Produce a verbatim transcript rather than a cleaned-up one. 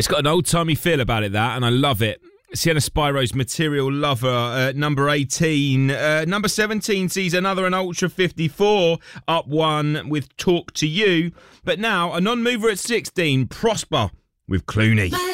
It's got an old-timey feel about it, that, and I love it. Sienna Spiro's Material Lover, uh, number eighteen. Uh, number seventeen sees another an Ultra fifty-four, up one with Talk to You. But now, a non-mover at sixteen, Prosper with Clooney.